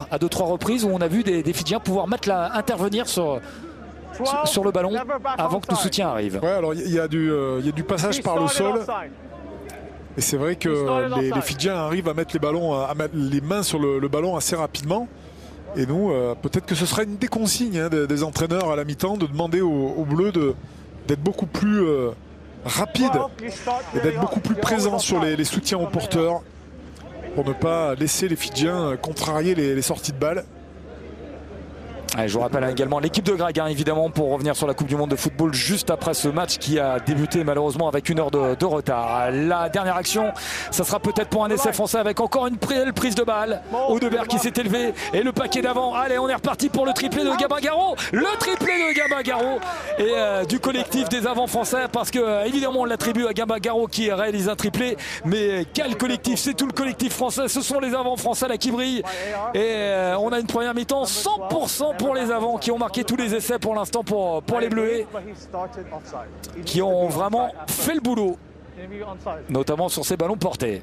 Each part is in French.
à 2-3 reprises où on a vu des Fidjiens pouvoir intervenir sur le ballon avant que nos soutiens arrivent. Ouais, alors il y a du passage par le sol. Et c'est vrai que les Fidjiens arrivent à mettre les mains sur le ballon assez rapidement. Et nous, peut-être que ce sera une des consignes des entraîneurs à la mi-temps de demander aux Bleus d'être beaucoup plus rapides et d'être beaucoup plus présents sur les soutiens aux porteurs pour ne pas laisser les Fidjiens contrarier les sorties de balles. Je vous rappelle également l'équipe de Greg, évidemment, pour revenir sur la Coupe du Monde de football juste après ce match qui a débuté malheureusement avec 1 heure de retard. La dernière action, ça sera peut-être pour un essai français avec encore une belle prise de balle. Audeberg qui s'est élevé et le paquet d'avant. Allez, on est reparti pour le triplé de Gabin Garraud. Le triplé de Gabin Garraud et du collectif des avants français, parce que évidemment on l'attribue à Gabin Garraud qui réalise un triplé. Mais quel collectif, c'est tout le collectif français. Ce sont les avants français là qui brillent. Et on a une première mi-temps 100% pour les avants qui ont marqué tous les essais pour l'instant pour les Bleuets, qui ont vraiment fait le boulot, notamment sur ces ballons portés.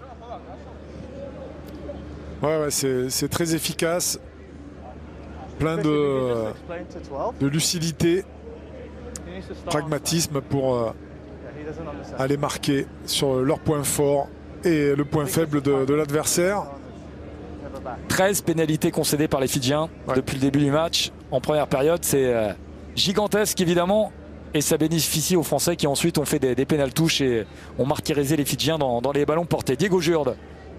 Ouais, c'est très efficace, plein de lucidité, pragmatisme pour aller marquer sur leur point fort et le point faible de l'adversaire. 13 pénalités concédées par les Fidjiens depuis le début du match en première période. C'est gigantesque évidemment, et ça bénéficie aux Français qui ensuite ont fait des pénal-touches et ont martyrisé les Fidjiens dans les ballons portés. Diego Jurde,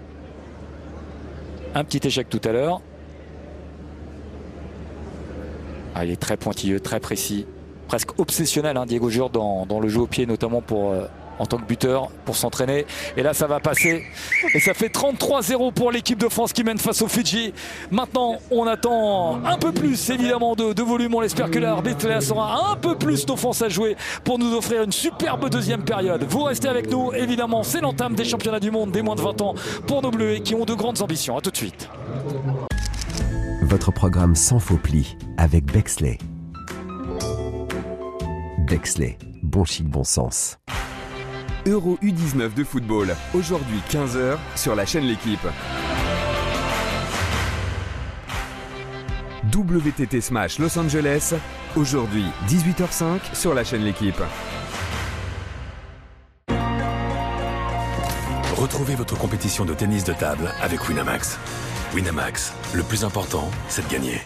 un petit échec tout à l'heure. Il est très pointilleux, très précis, presque obsessionnel, Diego Jurde dans le jeu au pied, notamment en tant que buteur pour s'entraîner. Et là ça va passer et ça fait 33-0 pour l'équipe de France qui mène face aux Fidji. Maintenant on attend un peu plus évidemment de volume. On espère que l'arbitre aura un peu plus d'offense à jouer pour nous offrir une superbe deuxième période. Vous restez avec nous, évidemment c'est l'entame des championnats du monde des moins de 20 ans pour nos Bleus qui ont de grandes ambitions. A tout de suite. Votre programme sans faux pli avec Bexley. Bexley, bon chic, bon sens. Euro U19 de football, aujourd'hui 15h sur la chaîne L'Équipe. WTT Smash Los Angeles, aujourd'hui 18h05 sur la chaîne L'Équipe. Retrouvez votre compétition de tennis de table avec Winamax. Winamax, le plus important, c'est de gagner.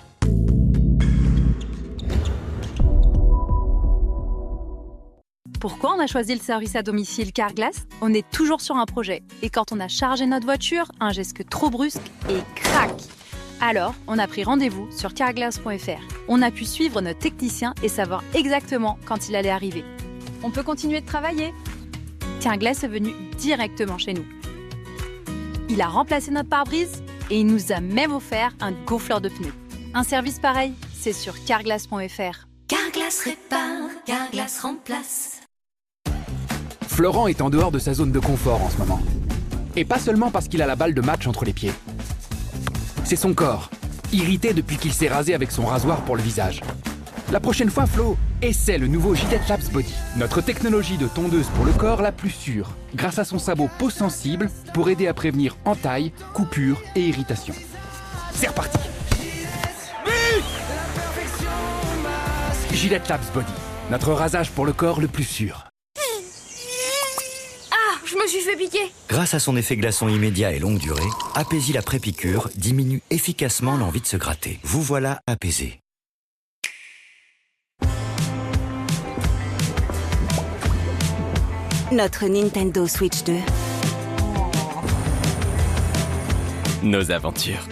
Pourquoi on a choisi le service à domicile Carglass? On est toujours sur un projet. Et quand on a chargé notre voiture, un geste trop brusque et crac! Alors, on a pris rendez-vous sur carglass.fr. On a pu suivre notre technicien et savoir exactement quand il allait arriver. On peut continuer de travailler. Carglass est venu directement chez nous. Il a remplacé notre pare-brise et il nous a même offert un gonfleur de pneus. Un service pareil, c'est sur carglass.fr. Carglass répare, Carglass remplace. Florent est en dehors de sa zone de confort en ce moment. Et pas seulement parce qu'il a la balle de match entre les pieds. C'est son corps, irrité depuis qu'il s'est rasé avec son rasoir pour le visage. La prochaine fois, Flo, essaie le nouveau Gillette Labs Body, notre technologie de tondeuse pour le corps la plus sûre, grâce à son sabot peau sensible pour aider à prévenir entailles, coupures et irritations. C'est reparti. Gillette Labs Body, notre rasage pour le corps le plus sûr. Je me suis fait piquer. Grâce à son effet glaçon immédiat et longue durée, Apaisil après-piqûre diminue efficacement l'envie de se gratter. Vous voilà apaisé. Notre Nintendo Switch 2. Nos aventures.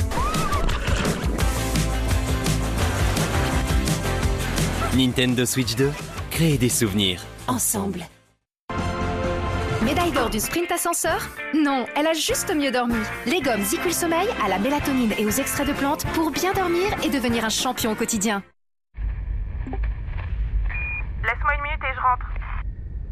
Nintendo Switch 2, créer des souvenirs. Ensemble. Médaille d'or du sprint ascenseur? Non, elle a juste mieux dormi. Les gommes Zicool Sommeil à la mélatonine et aux extraits de plantes pour bien dormir et devenir un champion au quotidien. Laisse-moi une minute et je rentre.